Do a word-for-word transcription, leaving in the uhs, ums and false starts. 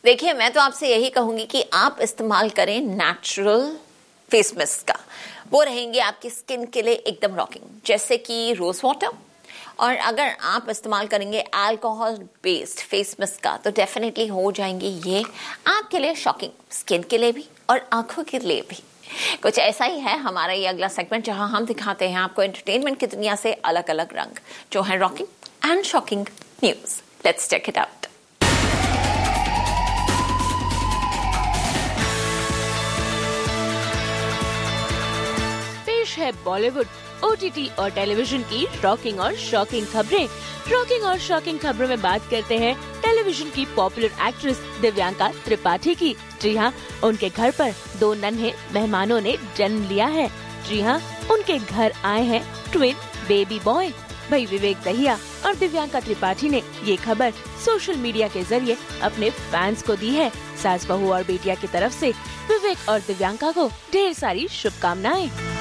देखिए, मैं तो आपसे यही कहूंगी कि आप इस्तेमाल करें नेचुरल फेस मास्क का, वो रहेंगे आपकी स्किन के लिए एकदम रॉकिंग, जैसे कि रोज वाटर। और अगर आप इस्तेमाल करेंगे अल्कोहल बेस्ड फेस मास्क का तो डेफिनेटली हो जाएंगे ये आपके लिए शॉकिंग, स्किन के लिए भी और आंखों के लिए भी। कुछ ऐसा ही है हमारा ये अगला सेगमेंट, जहां हम दिखाते हैं आपको एंटरटेनमेंट की दुनिया से अलग अलग रंग, जो है rocking and shocking news. Let's check it out. पेश है बॉलीवुड, ओटीटी और टेलीविजन की रॉकिंग और शॉकिंग खबरें। रॉकिंग और शॉकिंग खबरों में बात करते हैं टेलीविजन की पॉपुलर एक्ट्रेस दिव्यांका त्रिपाठी की। जी हाँ, उनके घर पर दो नन्हे मेहमानों ने जन्म लिया है। जी हाँ, उनके घर आए हैं ट्विन बेबी बॉय। भाई विवेक दहिया और दिव्यांका त्रिपाठी ने ये खबर सोशल मीडिया के जरिए अपने फैंस को दी है। सास बहू और बेटिया की तरफ से विवेक और दिव्यांका को ढेर सारी शुभकामनाएं।